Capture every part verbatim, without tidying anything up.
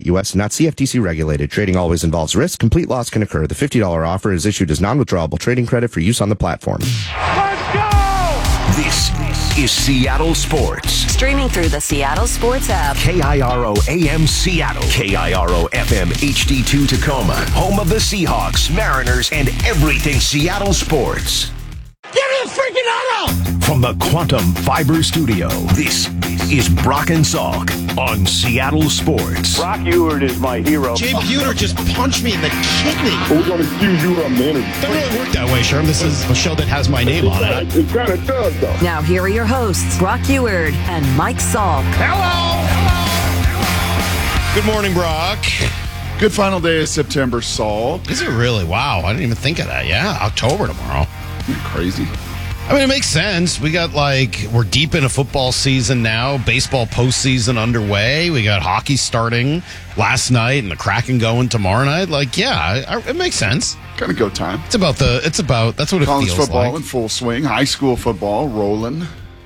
U S, not C F T C regulated. Trading always involves risk. Complete loss can occur. The fifty dollars offer is issued as non-withdrawable trading credit for use on the platform. Let's go! This is Seattle Sports. Streaming through the Seattle Sports app. K I R O A M Seattle. K I R O F M H D two Tacoma. Home of the Seahawks, Mariners, and everything Seattle sports. Get in the freaking auto! From the Quantum Fiber Studio, this is Brock and Salk on Seattle Sports. Brock Ewert is my hero. Jay Buhner just punched me in the kidney. We're going to accuse you of manager. Doesn't really work that way, Sherm. This is a show that has my name on it. It kind of does, though. Now here are your hosts, Brock Ewert and Mike Salk. Hello! Hello! Good morning, Brock. Good final day of September, Saul. Is it really? Wow, I didn't even think of that. Yeah, October tomorrow. Crazy. I mean, it makes sense. We got like, we're deep in a football season now. Baseball postseason underway. We got hockey starting last night and the Kraken going tomorrow night. Like, yeah, I, it makes sense. Kind of go time. It's about the, it's about, that's what it College feels football like. in full swing. High school football rolling.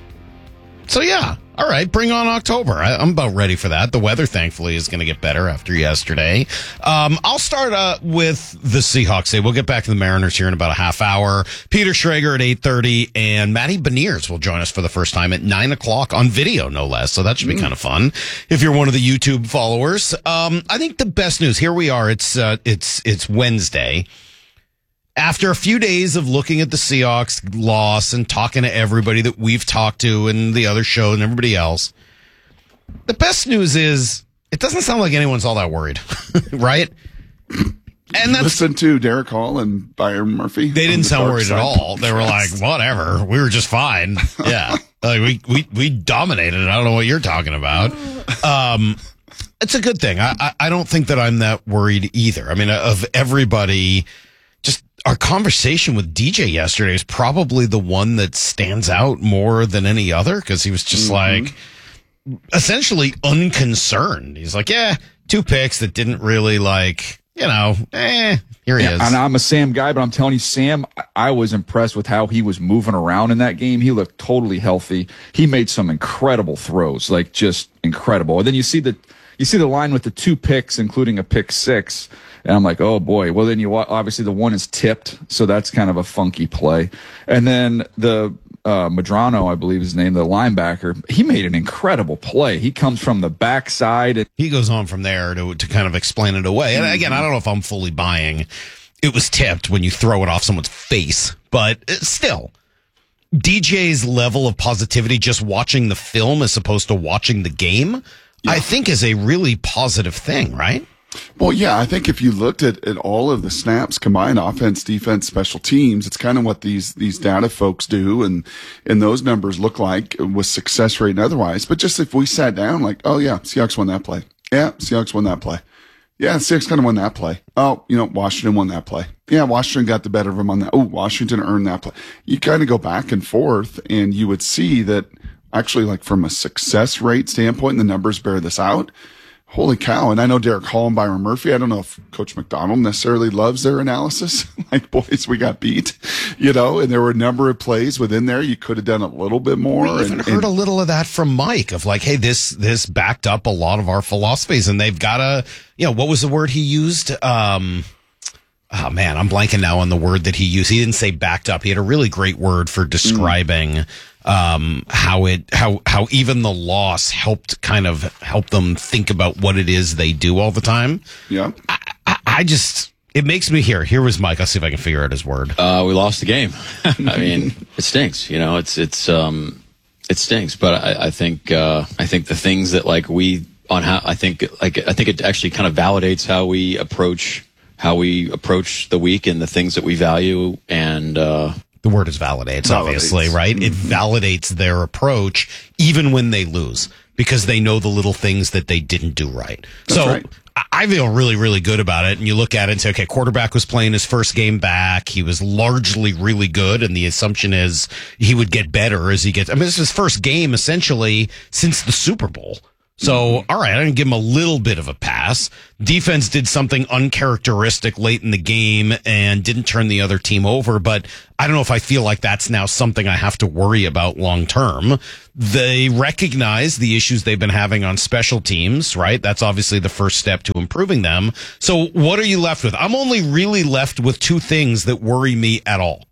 So, yeah. All right, bring on October. I, I'm about ready for that. The weather, thankfully, is going to get better after yesterday. Um, I'll start uh, with the Seahawks. We'll get back to the Mariners here in about a half hour. Peter Schrager at eight thirty, and Matty Beniers will join us for the first time at nine o'clock on video, no less. So that should be mm. kind of fun if you're one of the YouTube followers. Um, I think the best news, here we are. It's uh, it's it's Wednesday. After a few days of looking at the Seahawks loss and talking to everybody that we've talked to and the other show and everybody else, the best news is it doesn't sound like anyone's all that worried, right? And that's, listen to Derek Hall and Byron Murphy. They didn't the sound worried at all. Podcast. They were like, whatever, we were just fine. Yeah, like we we we dominated. I don't know what you're talking about. Um, it's a good thing. I, I I don't think that I'm that worried either. I mean, of everybody. Just our conversation with D J yesterday is probably the one that stands out more than any other because he was just mm-hmm. like essentially unconcerned. He's like, yeah, two picks that didn't really like, you know, eh, here he yeah, is. And I'm a Sam guy, but I'm telling you, Sam, I was impressed with how he was moving around in that game. He looked totally healthy. He made some incredible throws, like just incredible. And then you see the, you see the line with the two picks, including a pick six. And I'm like, oh boy. Well, then you obviously the one is tipped, so that's kind of a funky play. And then the uh, Medrano, I believe his name, the linebacker, he made an incredible play. He comes from the backside. And- he goes on from there to to kind of explain it away. And again, I don't know if I'm fully buying it was tipped when you throw it off someone's face, but still. D J's level of positivity just watching the film as opposed to watching the game, yeah. I think is a really positive thing, right? Well, yeah, I think if you looked at, at all of the snaps combined, offense, defense, special teams, it's kind of what these these data folks do, and and those numbers look like with success rate and otherwise. But just if we sat down, like, oh yeah, Seahawks won that play. Yeah, Seahawks won that play. Yeah, Seahawks kind of won that play. Oh, you know, Washington won that play. Yeah, Washington got the better of them on that. Oh, Washington earned that play. You kind of go back and forth, and you would see that actually, like from a success rate standpoint, and the numbers bear this out. Holy cow. And I know Derek Hall and Byron Murphy. I don't know if Coach McDonald necessarily loves their analysis. Like, boys, we got beat, you know, and there were a number of plays within there. You could have done a little bit more. We even and, heard and, a little of that from Mike of like, hey, this, this backed up a lot of our philosophies, and they've got a, you know, what was the word he used? Um, oh man, I'm blanking now on the word that he used. He didn't say backed up. He had a really great word for describing mm. um, how it, how, how even the loss helped kind of help them think about what it is they do all the time. Yeah. I, I, I just, it makes me here. Here was Mike. I'll see if I can figure out his word. Uh, we lost the game. I mean, it stinks, you know, it's, it's, um, it stinks, but I, I think, uh, I think the things that like we, on how, I think, like, I think it actually kind of validates how we approach, how we approach the week and the things that we value. And, uh, the word is validates, validates. obviously, right? Mm-hmm. It validates their approach even when they lose because they know the little things that they didn't do right. That's so right. I feel really, really good about it. And you look at it and say, okay, quarterback was playing his first game back. He was largely really good. And the assumption is he would get better as he gets, I mean, this is his first game essentially since the Super Bowl. So, all right, I'm going to give him a little bit of a pass. Defense did something uncharacteristic late in the game and didn't turn the other team over, but I don't know if I feel like that's now something I have to worry about long term. They recognize the issues they've been having on special teams, right? That's obviously the first step to improving them. So what are you left with? I'm only really left with two things that worry me at all.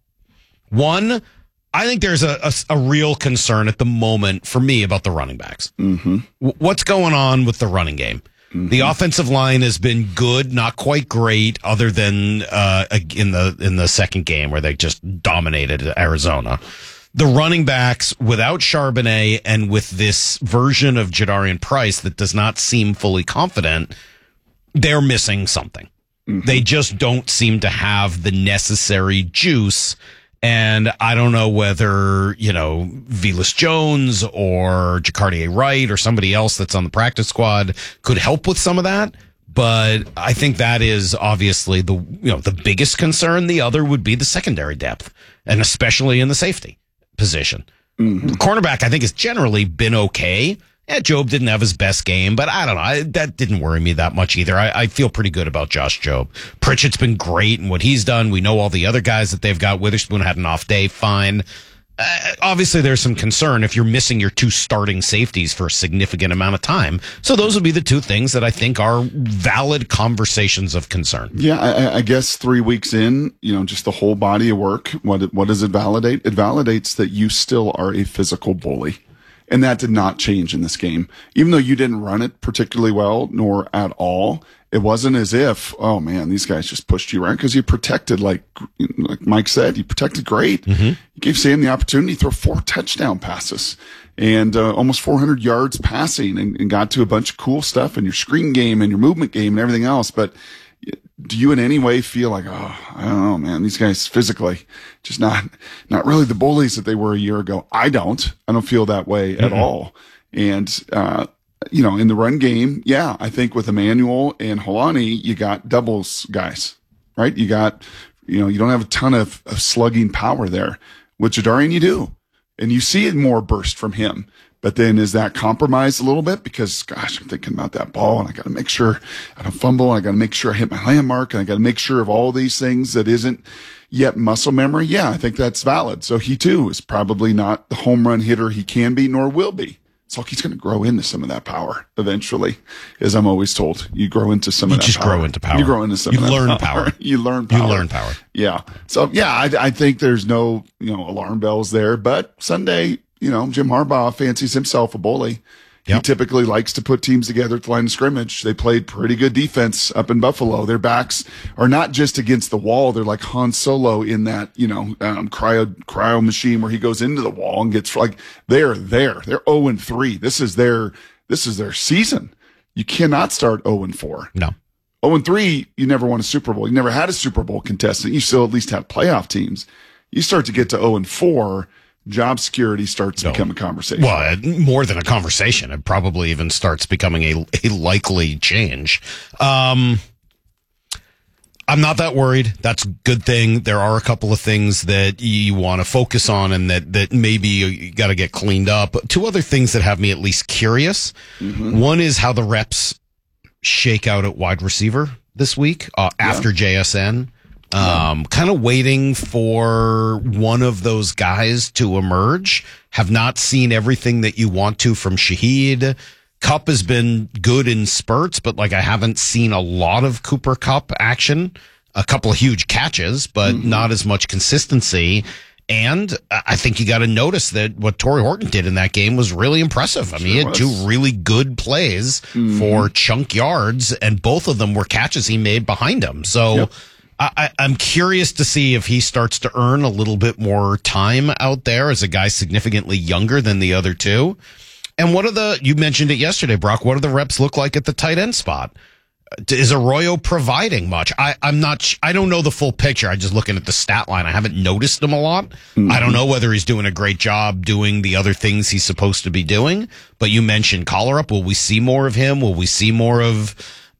One, I think there's a, a, a real concern at the moment for me about the running backs. Mm-hmm. W- what's going on with the running game? Mm-hmm. The offensive line has been good, not quite great, other than uh, in the in the second game where they just dominated Arizona. The running backs, without Charbonnet and with this version of Jadarian Price that does not seem fully confident, they're missing something. Mm-hmm. They just don't seem to have the necessary juice. And I don't know whether, you know, Velus Jones or Jacardier Wright or somebody else that's on the practice squad could help with some of that. But I think that is obviously the, you know, the biggest concern. The other would be the secondary depth, and especially in the safety position. Mm-hmm. Cornerback, I think, has generally been okay. Yeah, Job didn't have his best game, but I don't know. I, that didn't worry me that much either. I, I feel pretty good about Josh Job. Pritchett's been great in what he's done. We know all the other guys that they've got. Witherspoon had an off day, fine. Uh, obviously, there's some concern if you're missing your two starting safeties for a significant amount of time. So those would be the two things that I think are valid conversations of concern. Yeah, I, I guess three weeks in, you know, just the whole body of work, what, what does it validate? It validates that you still are a physical bully. And that did not change in this game. Even though you didn't run it particularly well, nor at all, it wasn't as if, oh man, these guys just pushed you around, because you protected, like, like Mike said, you protected great. Mm-hmm. You gave Sam the opportunity to throw four touchdown passes and uh, almost four hundred yards passing, and, and got to a bunch of cool stuff in your screen game and your movement game and everything else. But do you in any way feel like, oh, I don't know, man, these guys physically just not, not really the bullies that they were a year ago? I don't. I don't feel that way at mm-hmm. all. And, uh, you know, in the run game, yeah, I think with Emmanuel and Holani, you got doubles guys, right? You got, you know, you don't have a ton of, of slugging power there. With Jadarian, you do. And you see it more burst from him. But then is that compromised a little bit? Because, gosh, I'm thinking about that ball, and I got to make sure I don't fumble, and I got to make sure I hit my landmark, and I got to make sure of all these things that isn't yet muscle memory. Yeah, I think that's valid. So he, too, is probably not the home run hitter he can be, nor will be. So he's going to grow into some of that power eventually, as I'm always told. You grow into some you of that just power. grow into power. You grow into some you of that learn power. power. You learn power. You learn power. Yeah. So, yeah, I, I think there's no, you know, alarm bells there. But Sunday, you know, Jim Harbaugh fancies himself a bully. Yep. He typically likes to put teams together at the line of scrimmage. They played pretty good defense up in Buffalo. Their backs are not just against the wall. They're like Han Solo in that, you know, um, cryo, cryo machine where he goes into the wall and gets like, they're there. They're oh and three. This is their, this is their season. You cannot start oh and four. No. oh and three, you never won a Super Bowl. You never had a Super Bowl contestant. You still at least have playoff teams. You start to get to oh and four. Job security starts to no. become a conversation. Well, more than a conversation. It probably even starts becoming a, a likely change. Um, I'm not that worried. That's a good thing. There are a couple of things that you want to focus on and that, that maybe you got to get cleaned up. Two other things that have me at least curious. Mm-hmm. One is how the reps shake out at wide receiver this week uh, after yeah. J S N. Um, kind of waiting for one of those guys to emerge. Have not seen everything that you want to from Shaheed. Kupp has been good in spurts, but like I haven't seen a lot of Cooper Kupp action. A couple of huge catches, but mm-hmm. not as much consistency. And I think you got to notice that what Torrey Horton did in that game was really impressive. I mean, sure he had was. two really good plays mm-hmm. for chunk yards, and both of them were catches he made behind him. So, yep. I, I'm curious to see if he starts to earn a little bit more time out there as a guy significantly younger than the other two. And what are the, you mentioned it yesterday, Brock, what do the reps look like at the tight end spot? Is Arroyo providing much? I, I'm not, I don't know the full picture. I'm just looking at the stat line. I haven't noticed him a lot. Mm-hmm. I don't know whether he's doing a great job doing the other things he's supposed to be doing, but you mentioned Collar Up. Will we see more of him? Will we see more of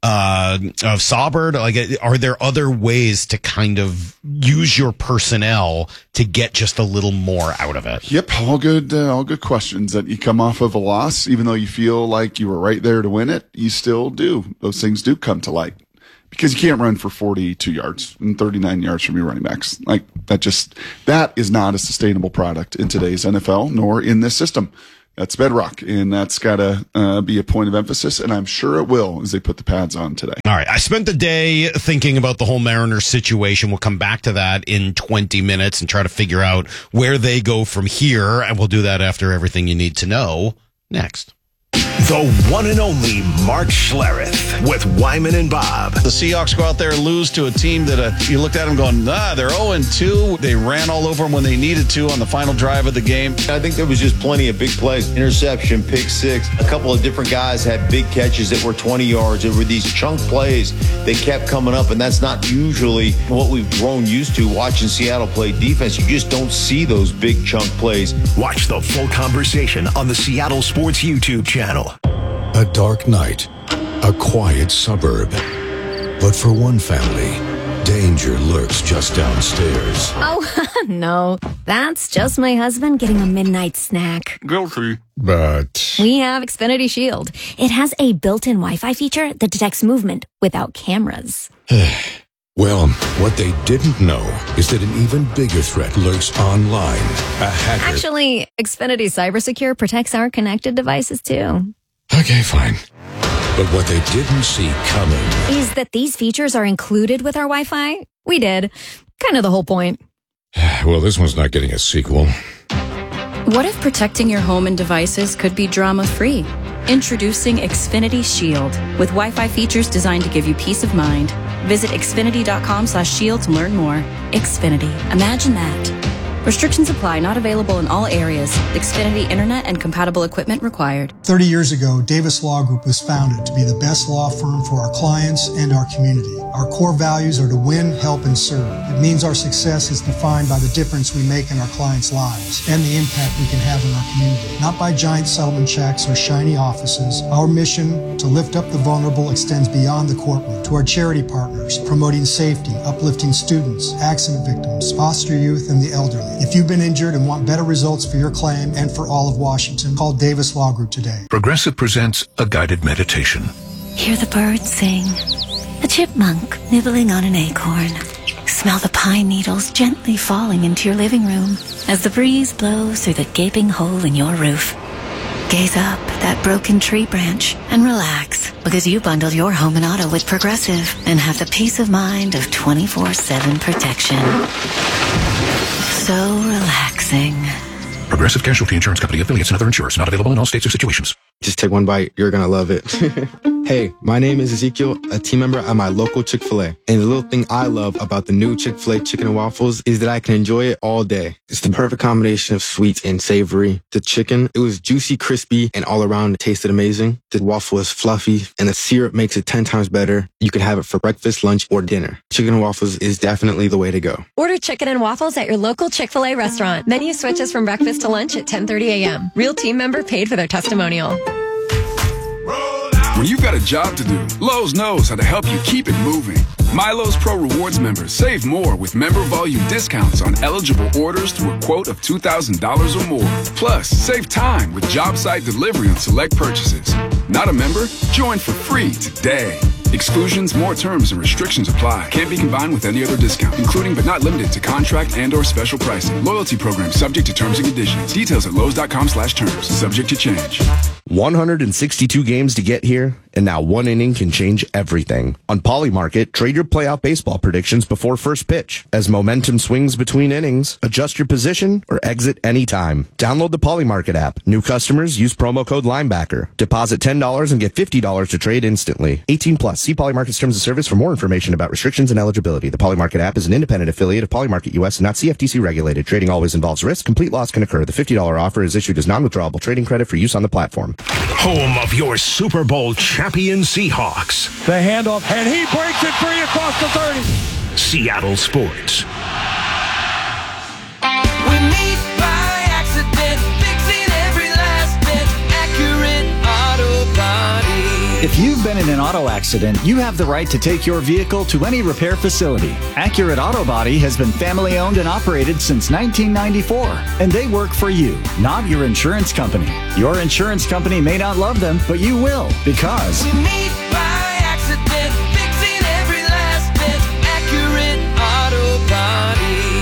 uh, of Saubert? Like, are there other ways to kind of use your personnel to get just a little more out of it? Yep, all good, uh, all good questions. That you come off of a loss, even though you feel like you were right there to win it, you still do. Those things do come to light. Because you can't run for forty-two yards and thirty-nine yards from your running backs. Like, that just, that is not a sustainable product in today's N F L, nor in this system. That's bedrock, and that's got to uh, be a point of emphasis, and I'm sure it will as they put the pads on today. All right. I spent the day thinking about the whole Mariners situation. We'll come back to that in twenty minutes and try to figure out where they go from here, and we'll do that after everything you need to know next. The one and only Mark Schlereth with Wyman and Bob. The Seahawks go out there and lose to a team that uh, you looked at them going, ah, they're oh and two. They ran all over them when they needed to on the final drive of the game. I think there was just plenty of big plays. Interception, pick six. A couple of different guys had big catches that were twenty yards. There were these chunk plays that kept coming up, and that's not usually what we've grown used to watching Seattle play defense. You just don't see those big chunk plays. Watch the full conversation on the Seattle Sports YouTube channel. A dark night, a quiet suburb. But for one family, danger lurks just downstairs. Oh, no. That's just my husband getting a midnight snack. Guilty. But We have Xfinity Shield. It has a built-in Wi-Fi feature that detects movement without cameras. well, what they didn't know is that an even bigger threat lurks online. A hacker. Actually, Xfinity CyberSecure protects our connected devices, too. Okay, fine. But what they didn't see coming is that these features are included with our Wi-Fi. We did. Kind of the whole point. Well, this one's not getting a sequel. What if protecting your home and devices could be drama-free? Introducing Xfinity Shield with Wi-Fi features designed to give you peace of mind. Visit xfinity.com slash shield to learn more. Xfinity. Imagine that. Restrictions apply. Not available in all areas. Xfinity Internet and compatible equipment required. thirty years ago, Davis Law Group was founded to be the best law firm for our clients and our community. Our core values are to win, help, and serve. It means our success is defined by the difference we make in our clients' lives and the impact we can have in our community. Not by giant settlement checks or shiny offices. Our mission to lift up the vulnerable extends beyond the courtroom to our charity partners, promoting safety, uplifting students, accident victims, foster youth, and the elderly. If you've been injured and want better results for your claim and for all of Washington, call Davis Law Group today. Progressive presents a guided meditation. Hear the birds sing. A chipmunk nibbling on an acorn. Smell the pine needles gently falling into your living room as the breeze blows through the gaping hole in your roof. Gaze up at that broken tree branch and relax, because you bundled your home and auto with Progressive and have the peace of mind of twenty-four seven protection. So relaxing. Progressive Casualty Insurance Company, affiliates, and other insurers. Not available in all states or situations. Just take one bite. You're going to love it. Hey, my name is Ezekiel, a team member at my local Chick-fil-A. And the little thing I love about the new Chick-fil-A chicken and waffles is that I can enjoy it all day. It's the perfect combination of sweet and savory. The chicken, it was juicy, crispy, and all around it tasted amazing. The waffle is fluffy, and the syrup makes it ten times better. You can have it for breakfast, lunch, or dinner. Chicken and waffles is definitely the way to go. Order chicken and waffles at your local Chick-fil-A restaurant. Menu switches from breakfast to lunch at ten thirty a.m. Real team member paid for their testimonial. When you've got a job to do, Lowe's knows how to help you keep it moving. MyLowe's Pro Rewards members save more with member volume discounts on eligible orders through a quote of two thousand dollars or more. Plus, save time with job site delivery on select purchases. Not a member? Join for free today. Exclusions, more terms, and restrictions apply. Can't be combined with any other discount, including but not limited to contract and or special pricing. Loyalty program subject to terms and conditions. Details at Lowe's.com slash terms. Subject to change. one hundred sixty-two games to get here, and now one inning can change everything. On Polymarket, trade your playoff baseball predictions before first pitch. As momentum swings between innings, adjust your position or exit anytime. Download the Polymarket app. New customers use promo code Linebacker. Deposit ten dollars and get fifty dollars to trade instantly. eighteen plus. See Polymarket's terms of service for more information about restrictions and eligibility. The Polymarket app is an independent affiliate of Polymarket U S and not C F T C regulated. Trading always involves risk. Complete loss can occur. The fifty dollars offer is issued as non-withdrawable trading credit for use on the platform. Home of your Super Bowl champion Seahawks. The handoff, and he breaks it free across the thirty. Seattle Sports. We meet by accident, fixing every last bit. Accurate Auto Body. If you've been in an auto accident, you have the right to take your vehicle to any repair facility. Accurate Auto Body has been family owned and operated since nineteen ninety-four, and they work for you, not your insurance company. Your insurance company may not love them, but you will, because We meet by accident, fixing every last bit. Accurate Auto Body.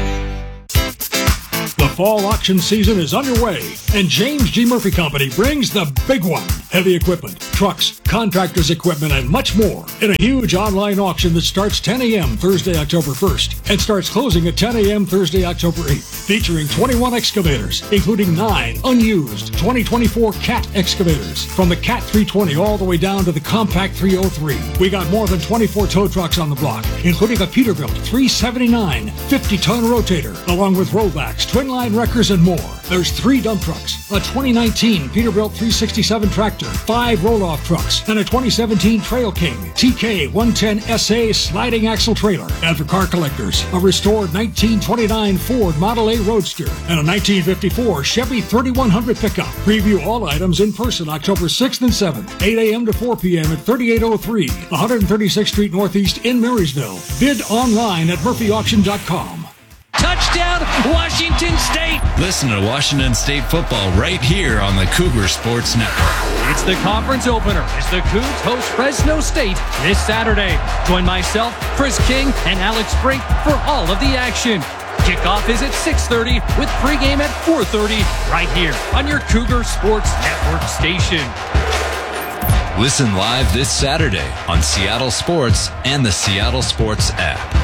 The fall auction season is underway, and James G. Murphy Company brings the big one. Heavy equipment, trucks, contractors' equipment, and much more in a huge online auction that starts ten a.m. Thursday, October first, and starts closing at ten a.m. Thursday, October eighth, featuring twenty-one excavators, including nine unused twenty twenty-four Cat excavators, from the Cat three twenty all the way down to the Compact three oh three. We got more than twenty-four tow trucks on the block, including a Peterbilt three seventy-nine fifty-ton rotator, along with rollbacks, twin line wreckers, and more. There's three dump trucks, a twenty nineteen Peterbilt three sixty-seven tractor, five roll-off trucks, and a twenty seventeen Trail King T K one ten S A sliding axle trailer. And for car collectors, a restored nineteen twenty-nine Ford Model A Roadster and a nineteen fifty-four Chevy thirty-one hundred pickup. Preview all items in person October sixth and seventh, eight a.m. to four p.m. at thirty-eight oh three, one thirty-sixth Street Northeast in Marysville. Bid online at murphy auction dot com. Touchdown, Washington State! Listen to Washington State football right here on the Cougar Sports Network. It's the conference opener as the Cougs host Fresno State this Saturday. Join myself, Chris King, and Alex Brink for all of the action. Kickoff is at six thirty with pregame at four thirty right here on your Cougar Sports Network station. Listen live this Saturday on Seattle Sports and the Seattle Sports app.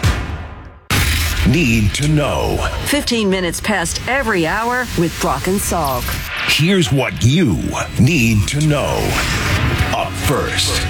Need to know. fifteen minutes past every hour with Brock and Salk. Here's what you need to know. Up first.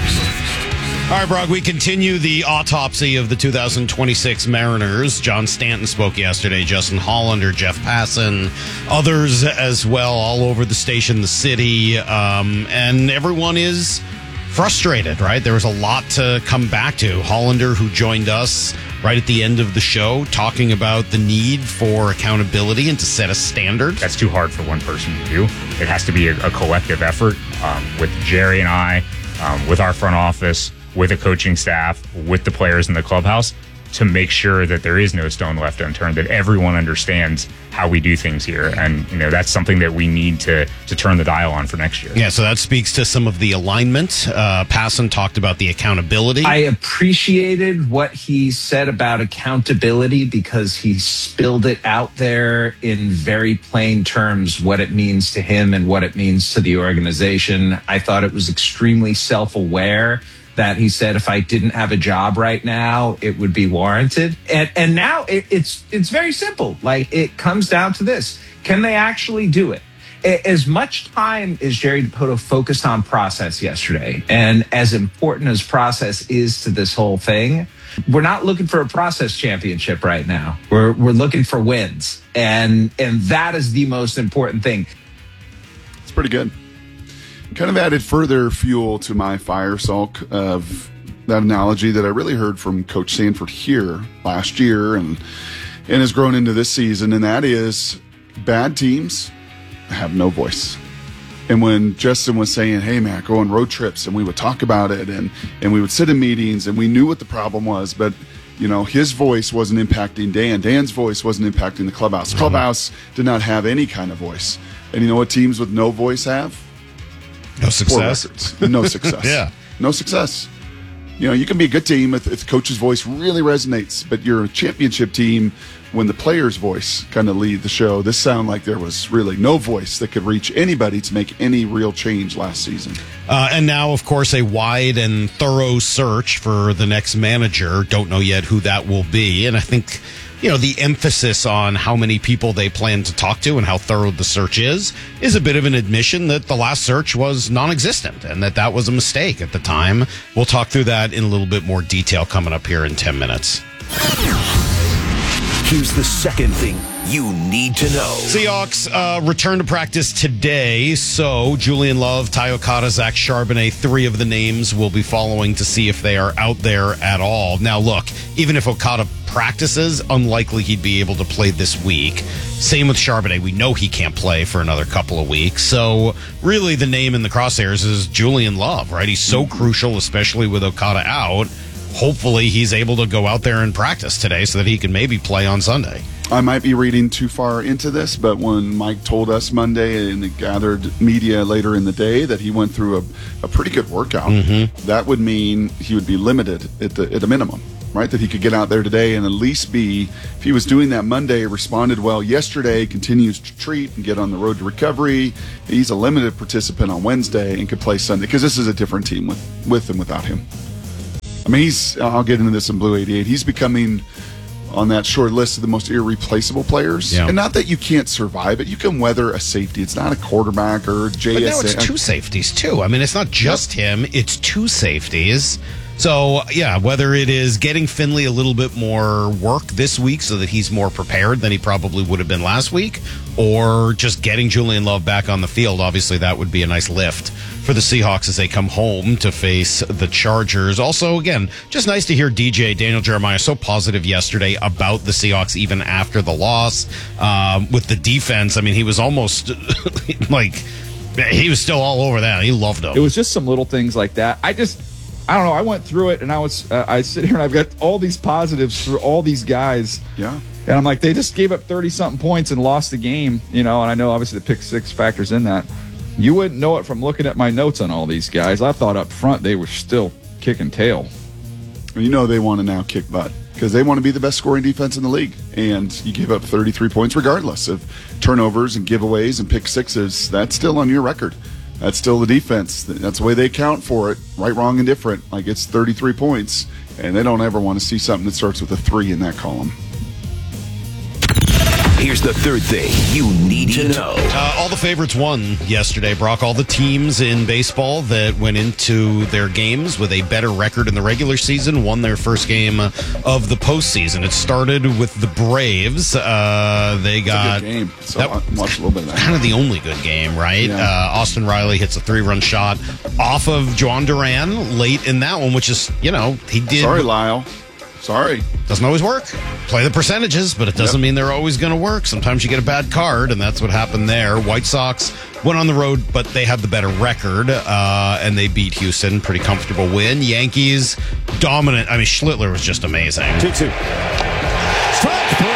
All right, Brock, we continue the autopsy of the two thousand twenty-six Mariners. John Stanton spoke yesterday, Justin Hollander, Jeff Passan, others as well, all over the station, the city, um, and everyone is frustrated, right? There was a lot to come back to. Hollander, who joined us right at the end of the show, talking about the need for accountability and to set a standard. That's too hard for one person to do. It has to be a, a collective effort um, with Jerry and I, um, with our front office, with the coaching staff, with the players in the clubhouse, to make sure that there is no stone left unturned, that everyone understands how we do things here. And, you know, that's something that we need to to turn the dial on for next year. Yeah, so that speaks to some of the alignment. Uh, Passan talked about the accountability. I appreciated what he said about accountability because he spilled it out there in very plain terms, what it means to him and what it means to the organization. I thought it was extremely self-aware that he said if I didn't have a job right now, it would be warranted. And and now it, it's it's very simple. Like, it comes down to this. Can they actually do it? As much time as Jerry Dipoto focused on process yesterday, and as important as process is to this whole thing, we're not looking for a process championship right now. We're we're looking for wins. And and that is the most important thing. It's pretty good. Kind of added further fuel to my fire, Salk, of that analogy that I really heard from Coach Sanford here last year and and has grown into this season, and that is bad teams have no voice. And when Justin was saying, hey, man, go on road trips, and we would talk about it, and, and we would sit in meetings, and we knew what the problem was, but, you know, his voice wasn't impacting Dan. Dan's voice wasn't impacting the clubhouse. Clubhouse did not have any kind of voice. And you know what teams with no voice have? No success. No success. Yeah. No success. You know, you can be a good team if, if the coach's voice really resonates, but you're a championship team when the player's voice kind of lead the show. This sounded like there was really no voice that could reach anybody to make any real change last season. Uh, and now, of course, a wide and thorough search for the next manager. Don't know yet who that will be. And I think, you know, the emphasis on how many people they plan to talk to and how thorough the search is, is a bit of an admission that the last search was non-existent and that that was a mistake at the time. We'll talk through that in a little bit more detail coming up here in ten minutes. Here's the second thing you need to know. Seahawks uh, return to practice today, so Julian Love, Ty Okada, Zach Charbonnet, three of the names we'll be following to see if they are out there at all. Now, look, even if Okada practices, unlikely he'd be able to play this week. Same with Charbonnet. We know he can't play for another couple of weeks. So really the name in the crosshairs is Julian Love, right? He's so crucial, especially with Okada out. Hopefully he's able to go out there and practice today so that he can maybe play on Sunday. I might be reading too far into this, but when Mike told us Monday and it gathered media later in the day that he went through a, a pretty good workout, mm-hmm. that would mean he would be limited at the at a minimum, right? That he could get out there today and at least be, if he was doing that Monday, responded well yesterday, continues to treat and get on the road to recovery, he's a limited participant on Wednesday and could play Sunday, because this is a different team with, with and without him. I mean, he's, I'll get into this in Blue eighty-eight, he's becoming on that short list of the most irreplaceable players. Yeah. And not that you can't survive it. You can weather a safety. It's not a quarterback or J S A. But now it's two safeties, too. I mean, it's not just yep. him. It's two safeties. So, yeah, whether it is getting Finley a little bit more work this week so that he's more prepared than he probably would have been last week, or just getting Julian Love back on the field, obviously that would be a nice lift for the Seahawks as they come home to face the Chargers. Also, again, just nice to hear D J, Daniel Jeremiah, so positive yesterday about the Seahawks even after the loss. Um, with the defense, I mean, he was almost like, he was still all over that. He loved them. It was just some little things like that. I just... I don't know. I went through it, and I was uh, I sit here and I've got all these positives for all these guys. Yeah. And I'm like, they just gave up thirty something points and lost the game, you know. And I know obviously the pick six factors in that. You wouldn't know it from looking at my notes on all these guys. I thought up front they were still kicking tail. You know they want to now kick butt because they want to be the best scoring defense in the league, and you give up thirty-three points regardless of turnovers and giveaways and pick sixes. That's still on your record. That's still the defense. That's the way they count for it. Right, wrong, and different. Like, it's thirty-three points, and they don't ever want to see something that starts with a three in that column. Here's the third thing you need to know. Uh, all the favorites won yesterday, Brock. All the teams in baseball that went into their games with a better record in the regular season won their first game of the postseason. It started with the Braves. Uh, they got a good game. So that, I watched a little bit of that. Kind of the only good game, right? Yeah. Uh, Austin Riley hits a three-run shot off of Juan Duran late in that one, which is, you know, he did. Sorry, Lyle. Sorry. Doesn't always work. Play the percentages, but it doesn't yep. mean they're always going to work. Sometimes you get a bad card, and that's what happened there. White Sox went on the road, but they had the better record, uh, and they beat Houston. Pretty comfortable win. Yankees, dominant. I mean, Schlittler was just amazing. two two. Strike three.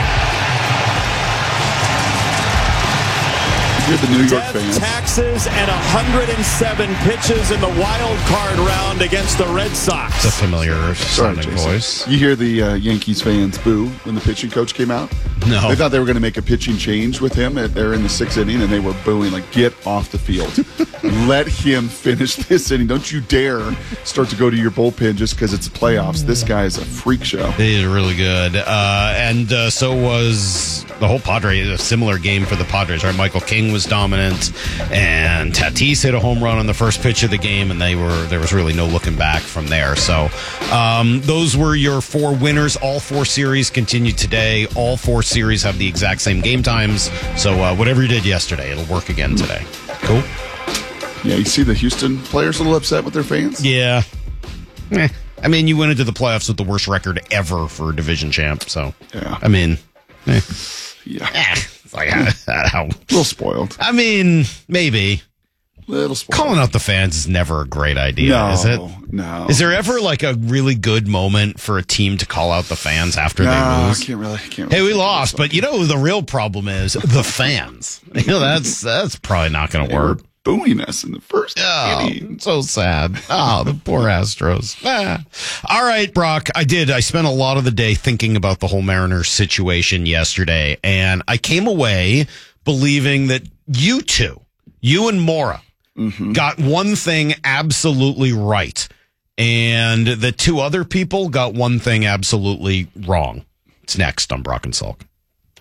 You're the New York Death, fans. Taxes, and one hundred seven pitches in the wild card round against the Red Sox. It's a familiar sounding voice. You hear the uh, Yankees fans boo when the pitching coach came out? No. They thought they were going to make a pitching change with him. They're in the sixth inning, and they were booing, like, get off the field. Let him finish this inning. Don't you dare start to go to your bullpen just because it's playoffs. This guy is a freak show. He is really good. Uh, and uh, so was the whole Padres, a similar game for the Padres, right? Michael King was dominant, and Tatis hit a home run on the first pitch of the game, and they were there was really no looking back from there. So um, those were your four winners. All four series continue today. All four series have the exact same game times. So uh, whatever you did yesterday, it'll work again today. Cool? Yeah, you see the Houston players a little upset with their fans? Yeah. Eh. I mean, you went into the playoffs with the worst record ever for a division champ. So, yeah. I mean, eh. yeah. Eh. It's like, how? A little spoiled. I mean, maybe. Little spoiled. Calling out the fans is never a great idea, no, is it? No. Is there ever like a really good moment for a team to call out the fans after no, they lose? I can't really. I can't really hey, we lost, but you know who the real problem is? The fans. You know, that's that's probably not going to work. Booing us in the first oh, inning. So sad. Oh, the poor Astros. Ah. All right, Brock, I did. I spent a lot of the day thinking about the whole Mariners situation yesterday, and I came away believing that you two, you and Maura, mm-hmm. got one thing absolutely right, and the two other people got one thing absolutely wrong. It's next on Brock and Salk.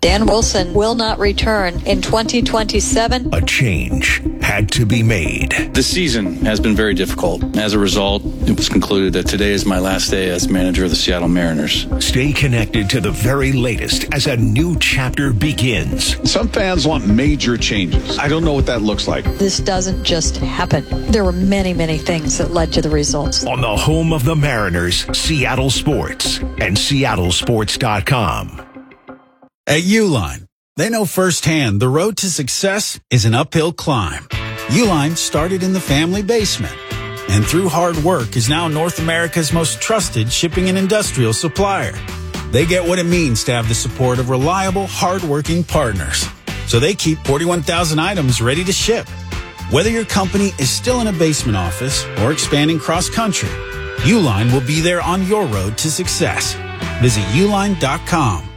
Dan Wilson will not return in twenty twenty-seven. A change had to be made. This season has been very difficult. As a result, it was concluded that today is my last day as manager of the Seattle Mariners. Stay connected to the very latest as a new chapter begins. Some fans want major changes. I don't know what that looks like. This doesn't just happen. There were many, many things that led to the results. On the home of the Mariners, Seattle Sports and Seattle Sports dot com. At Uline, they know firsthand the road to success is an uphill climb. Uline started in the family basement and through hard work is now North America's most trusted shipping and industrial supplier. They get what it means to have the support of reliable, hard-working partners. So they keep forty-one thousand items ready to ship. Whether your company is still in a basement office or expanding cross-country, Uline will be there on your road to success. Visit uline dot com.